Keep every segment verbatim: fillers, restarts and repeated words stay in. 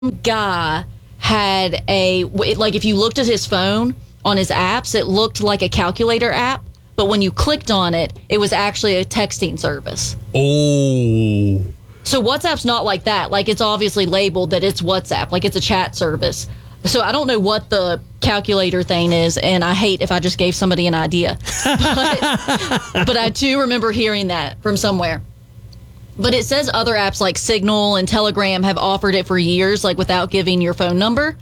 guy had a, like if you looked at his phone on his apps, it looked like a calculator app. But when you clicked on it, it was actually a texting service. Oh. So WhatsApp's not like that. Like, it's obviously labeled that it's WhatsApp, like it's a chat service. So I don't know what the calculator thing is, and I hate if I just gave somebody an idea. But, but I do remember hearing that from somewhere. But it says other apps like Signal and Telegram have offered it for years, like without giving your phone number.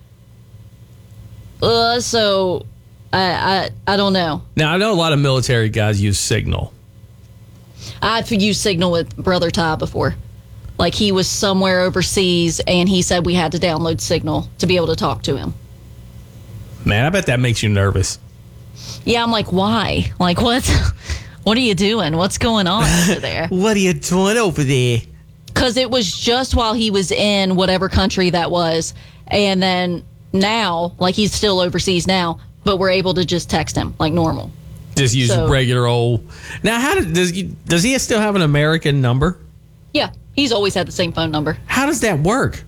Uh, so I, I I don't know. Now, I know a lot of military guys use Signal. I've used Signal with Brother Ty before. Like, he was somewhere overseas, and he said we had to download Signal to be able to talk to him. Man, I bet that makes you nervous. Yeah, I'm like, why? Like, what? What are you doing? What's going on over there? What are you doing over there? Because it was just while he was in whatever country that was, and then now, like, he's still overseas now, but we're able to just text him like normal. Just use So- regular old. Now, how did, does he, does he still have an American number? Yeah, he's always had the same phone number. How does that work?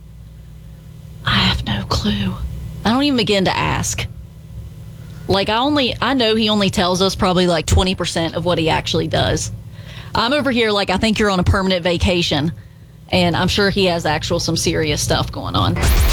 I have no clue. I don't even begin to ask. Like, I only, I know he only tells us probably like twenty percent of what he actually does. I'm over here like, I think you're on a permanent vacation, and I'm sure he has actual some serious stuff going on.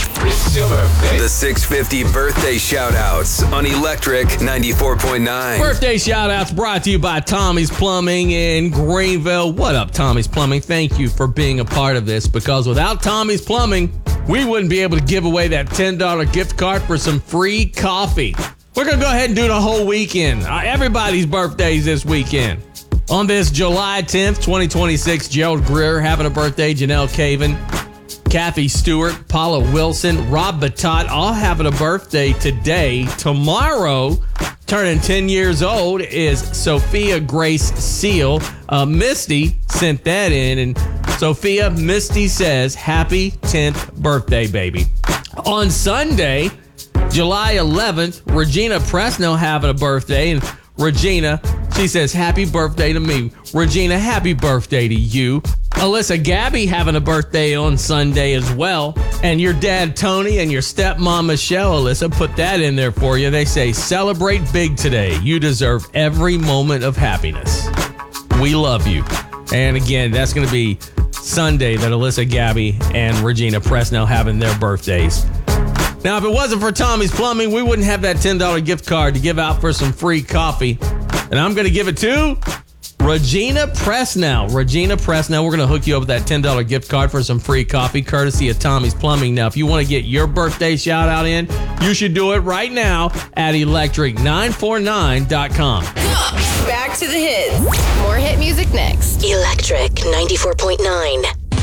The six fifty birthday shout-outs on Electric ninety-four point nine. Birthday shout-outs brought to you by Tommy's Plumbing in Greenville. What up, Tommy's Plumbing? Thank you for being a part of this, because without Tommy's Plumbing, we wouldn't be able to give away that ten dollars gift card for some free coffee. We're going to go ahead and do the whole weekend. Uh, everybody's birthdays this weekend. On this July tenth, twenty twenty-six, Gerald Greer having a birthday, Janelle Caven, Kathy Stewart, Paula Wilson, Rob Batat, all having a birthday today. Tomorrow, turning ten years old, is Sophia Grace Seal. Uh, Misty sent that in, and Sophia, Misty says, happy tenth birthday, baby. On Sunday, July eleventh, Regina Presnell having a birthday, and Regina, she says, happy birthday to me. Regina, happy birthday to you. Alyssa Gabby having a birthday on Sunday as well. And your dad, Tony, and your stepmom, Michelle, Alyssa, put that in there for you. They say, celebrate big today. You deserve every moment of happiness. We love you. And again, that's going to be Sunday that Alyssa Gabby and Regina Presnell having their birthdays. Now, if it wasn't for Tommy's Plumbing, we wouldn't have that ten dollars gift card to give out for some free coffee. And I'm going to give it to Regina Presnell. Regina Presnell, we're going to hook you up with that ten dollars gift card for some free coffee, courtesy of Tommy's Plumbing. Now, if you want to get your birthday shout out in, you should do it right now at electric nine four nine dot com. Back to the hits. More hit music next. Electric ninety-four point nine.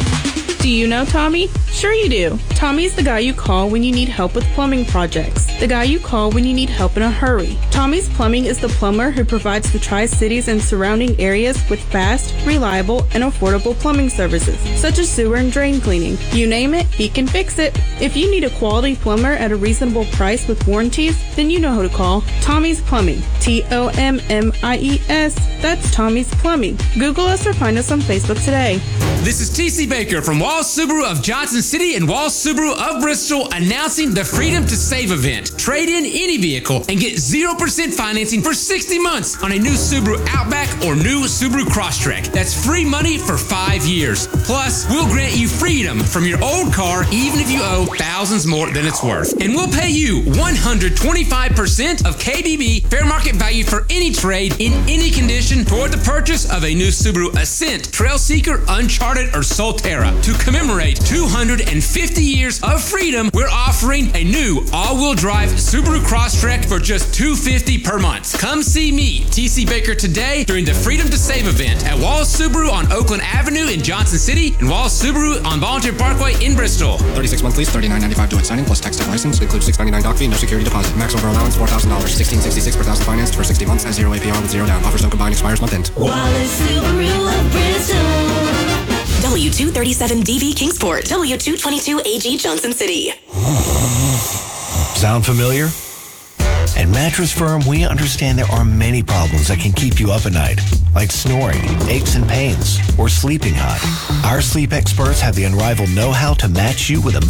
Do you know Tommy? Sure you do. Tommy's the guy you call when you need help with plumbing projects. The guy you call when you need help in a hurry. Tommy's Plumbing is the plumber who provides the Tri-Cities and surrounding areas with fast, reliable, and affordable plumbing services, such as sewer and drain cleaning. You name it, he can fix it. If you need a quality plumber at a reasonable price with warranties, then you know who to call. Tommy's Plumbing. T O M M I E S. That's Tommy's Plumbing. Google us or find us on Facebook today. This is T C Baker from Walls Subaru of Johnson City and Walls Subaru of Bristol, announcing the Freedom to Save event. Trade in any vehicle and get zero percent financing for sixty months on a new Subaru Outback or new Subaru Crosstrek. That's free money for five years. Plus, we'll grant you freedom from your old car even if you owe thousands more than it's worth. And we'll pay you one hundred twenty-five percent of K B B fair market value for any trade in any condition toward the purchase of a new Subaru Ascent, Trailseeker, Uncharted, or Solterra. To commemorate two hundred fifty years of freedom, we're offering a new all-wheel drive Subaru Crosstrek for just two hundred fifty dollars per month. Come see me, T C Baker, today during the Freedom to Save event at Walls Subaru on Oakland Avenue in Johnson City and Walls Subaru on Volunteer Parkway in Bristol. thirty-six month lease, thirty-nine ninety-five due at signing plus tax and license. Includes six ninety-nine doc fee, no security deposit. Max over allowance four thousand dollars. sixteen sixty-six per thousand financed for sixty months at zero A P R with zero down. Offers no combined, expires month end. Wallace Subaru of Bristol. W two thirty-seven D V Kingsport. W two twenty-two A G Johnson City. Sound familiar? At Mattress Firm, we understand there are many problems that can keep you up at night, like snoring, aches and pains, or sleeping hot. Our sleep experts have the unrivaled know-how to match you with a